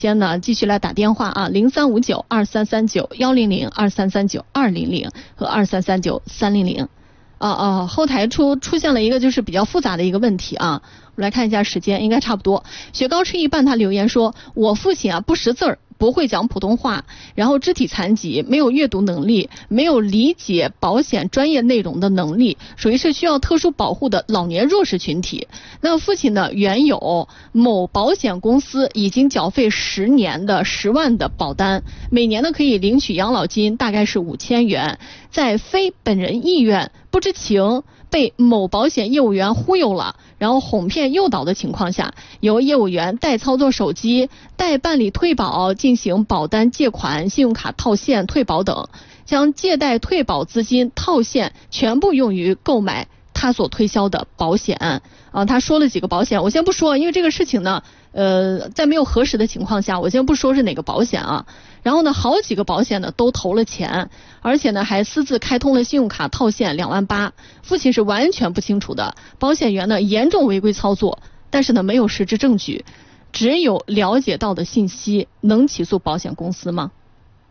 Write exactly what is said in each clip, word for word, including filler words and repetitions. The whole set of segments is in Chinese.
先呢，继续来打电话啊，零三五九二三三九幺零零二三三九二零零和二三三九三零零。啊啊，后台出出现了一个就是比较复杂的一个问题啊，我们来看一下时间，应该差不多。雪糕吃一半，他留言说，我父亲啊不识字儿，不会讲普通话，然后肢体残疾，没有阅读能力，没有理解保险专业内容的能力，属于是需要特殊保护的老年弱势群体。那父亲呢，原有某保险公司已经缴费十年的十万的保单，每年呢可以领取养老金，大概是五千元，在非本人意愿、不知情，被某保险业务员忽悠了，然后哄骗诱导的情况下，由业务员代操作手机、代办理退保、进行保单借款、信用卡套现、退保等，将借贷退保资金套现全部用于购买他所推销的保险啊。他说了几个保险，我先不说，因为这个事情呢，呃，在没有核实的情况下，我先不说是哪个保险啊。然后呢，好几个保险呢都投了钱，而且呢还私自开通了信用卡套现两万八，父亲是完全不清楚的。保险员呢严重违规操作，但是呢没有实质证据，只有了解到的信息，能起诉保险公司吗？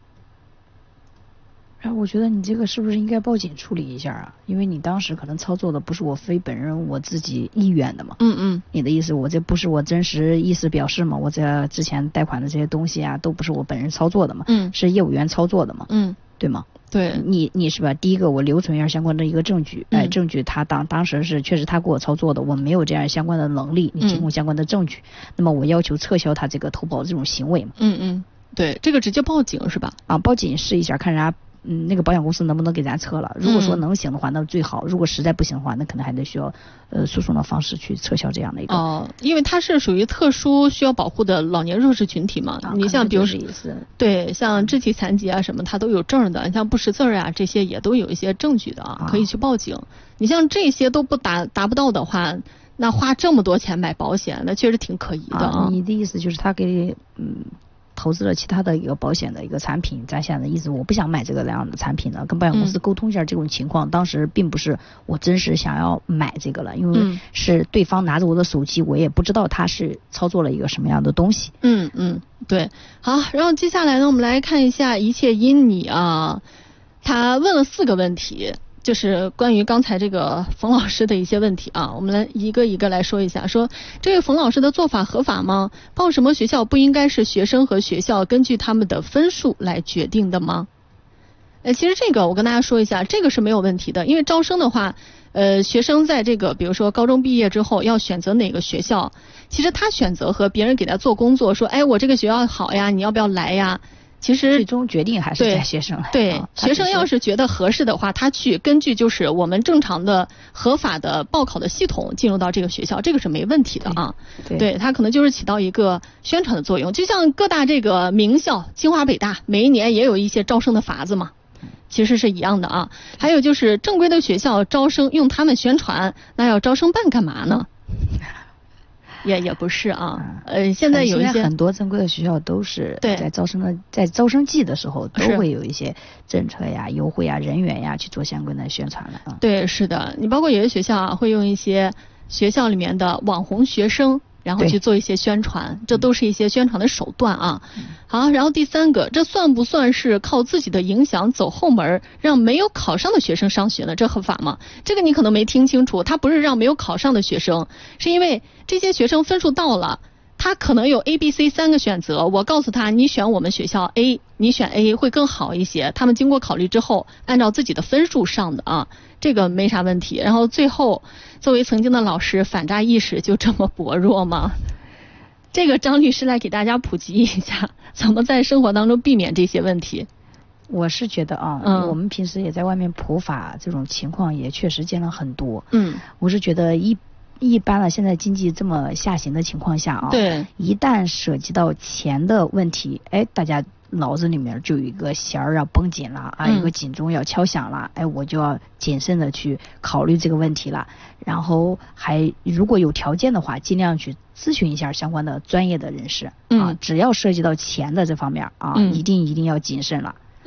然后我觉得你这个是不是应该报警处理一下啊？因为你当时可能操作的不是我非本人我自己意愿的嘛。 嗯嗯。 你的意思，我这不是我真实意思表示嘛？我这之前贷款的这些东西啊，都不是我本人操作的嘛。 嗯。 是业务员操作的嘛。 嗯。 对吗？ 对。 你你是吧？第一个我留存一下相关的一个证据， 嗯、 哎，证据他当当时是确实他给我操作的，我没有这样相关的能力，你提供相关的证据，嗯、那么我要求撤销他这个投保这种行为嘛。 嗯嗯。对，这个直接报警是吧？ 啊，报警试一下，看人家。嗯，那个保险公司能不能给咱撤了？如果说能行的话，那最好；如果实在不行的话，那可能还得需要呃诉讼的方式去撤销这样的一个。 哦，因为它是属于特殊需要保护的老年弱势群体嘛。啊、你像比如说，对，像肢体残疾啊什么，它都有证的。你像不识字啊这些也都有一些证据的啊，可以去报警。你像这些都不达达不到的话，那花这么多钱买保险，那确实挺可疑的啊。 啊你的意思就是他给嗯。投资了其他的一个保险的一个产品，咱现在的意思我不想买这个那样的产品了，跟保险公司沟通一下这种情况。嗯、当时并不是我真实想要买这个了，因为是对方拿着我的手机，我也不知道他是操作了一个什么样的东西。 嗯嗯，对，好，然后接下来呢，我们来看一下一切因你啊，他问了四个问题。就是关于刚才这个冯老师的一些问题啊，我们来一个一个来说一下。说这个冯老师的做法合法吗？报什么学校不应该是学生和学校根据他们的分数来决定的吗？呃，其实这个我跟大家说一下，这个是没有问题的，因为招生的话，呃，学生在这个比如说高中毕业之后要选择哪个学校，其实他选择和别人给他做工作，说，哎，我这个学校好呀，你要不要来呀？其实最终决定还是在学生。 对，啊、学生要是觉得合适的话，他去根据就是我们正常的合法的报考的系统进入到这个学校，这个是没问题的啊。 对， 对，他可能就是起到一个宣传的作用，就像各大这个名校，清华北大每一年也有一些招生的法子嘛，其实是一样的啊。还有就是正规的学校招生用他们宣传，那要招生办干嘛呢？也也不是啊，呃，现在有一些很多正规的学校都是在招生的在招生季的时候都会有一些政策呀、优惠呀、人员呀去做相关的宣传了啊。 对，是的，你包括有些学校啊会用一些学校里面的网红学生，然后去做一些宣传，这都是一些宣传的手段啊。嗯、好，然后第三个，这算不算是靠自己的影响走后门，让没有考上的学生上学呢？这合法吗？这个你可能没听清楚，他不是让没有考上的学生，是因为这些学生分数到了，他可能有 A、B、C 三个选择，我告诉他，你选我们学校 A， 你选 A 会更好一些。他们经过考虑之后，按照自己的分数上的啊，这个没啥问题。然后最后，作为曾经的老师，反诈意识就这么薄弱吗？这个张律师来给大家普及一下，怎么在生活当中避免这些问题。 我是觉得啊，嗯、我们平时也在外面普法，这种情况也确实见了很多。 嗯， 我是觉得一一般了，现在经济这么下行的情况下啊， 对， 一旦涉及到钱的问题，哎，大家脑子里面就有一个弦儿要绷紧了啊，一个警钟要敲响了，哎，我就要谨慎的去考虑这个问题了。然后还如果有条件的话，尽量去咨询一下相关的专业的人士、嗯、啊，只要涉及到钱的这方面啊，嗯、一定一定要谨慎了。 嗯，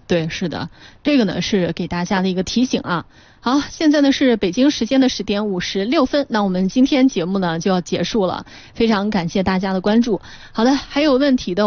对，是的，这个呢是给大家的一个提醒啊。好，现在呢是北京时间的十点五十六分，那我们今天节目呢就要结束了，非常感谢大家的关注。好的，还有问题的